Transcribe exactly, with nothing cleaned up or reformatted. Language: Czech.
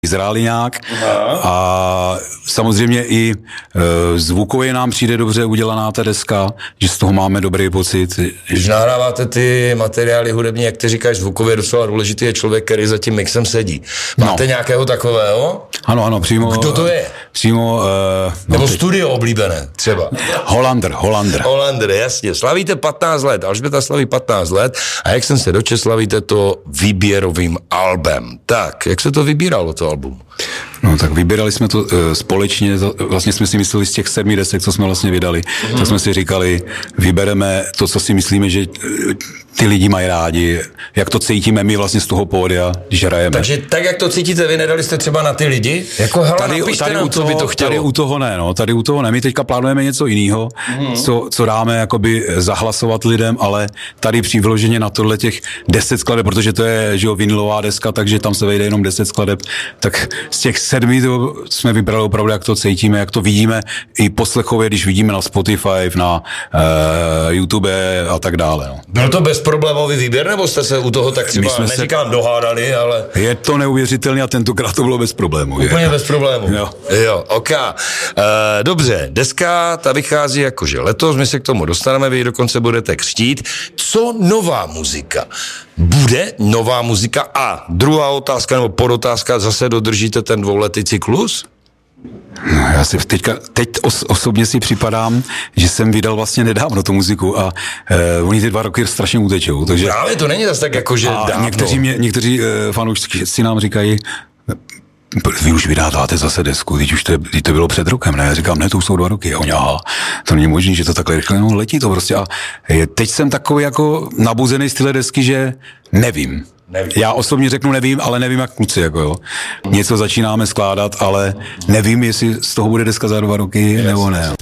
Izraeliňák a samozřejmě i e, zvukově nám přijde dobře udělaná ta deska, že z toho máme dobrý pocit. Když nahráváte ty materiály hudební, jak ty říkáš, zvukově docela důležitý je člověk, který za tím mixem sedí. Máte no. nějakého takového? Ano, ano, přímo. Kdo to je? Přímo. E, no Nebo teď. studio oblíbené, třeba. Hollander, Hollander. Hollander, jasně. Slavíte patnáct let, Alžběta slaví patnáct let a jak jsem se dočetl, slavíte to výběrovým albem. Tak, jak se to vybíralo, to album? No tak vybírali jsme to e, společně, vlastně jsme si mysleli z těch sedmi desek, co jsme vlastně vydali, mm. tak jsme si říkali, vybereme to, co si myslíme, že ty lidi mají rádi, jak to cítíme my vlastně z toho pódia, když hrajeme. Takže tak, jak to cítíte, vy nedali jste třeba na ty lidi? Jako hele, tady, napište tady, nám, u toho, co by to chtělo. Tady u toho ne, no, tady u toho ne. My teďka plánujeme něco jiného, mm. co, co dáme jakoby zahlasovat lidem, ale tady při vloženě na tohle těch deset skladeb, protože to je, že jo, vinilová deska, takže tam se vejde jenom deset skladeb, tak z těch sedmi to jsme vybrali opravdu, jak to cítíme, jak to vidíme i poslechově, když vidíme na Spotify, na uh, YouTube a tak dále. No. Byl to bezproblémový výběr, nebo jste se u toho tak třeba, neříkám se... dohádali, ale... Je to neuvěřitelné a tentokrát to bylo bez problémů. Úplně je. bez problémů. Jo. Jo, ok. Uh, dobře, deska, ta vychází jakože letos, my se k tomu dostaneme, vy dokonce budete křtít. Co nová muzika? Bude nová muzika? A druhá otázka, nebo podotázka, zase dodržíte ten dvouletý cyklus? No, já si teďka, teď os, osobně si připadám, že jsem vydal vlastně nedávno tu muziku a uh, oni ty dva roky strašně utečou. Takže, právě to není zase tak jako, že dávno. Někteří, mě, někteří uh, fanoušci si nám říkají, vy už vydáváte zase desku, teď už to, teď to bylo před rokem, ne? Já říkám, ne, to už jsou dva roky. A oni, aha, to není možné, že to takhle rychle, no, letí to prostě. A teď jsem takový jako nabuzený z tyhle desky, že nevím. Nevím. Já osobně řeknu nevím, ale nevím jak kluci, jako jo. Něco začínáme skládat, ale nevím, jestli z toho bude deska za dva roky, yes. nebo ne.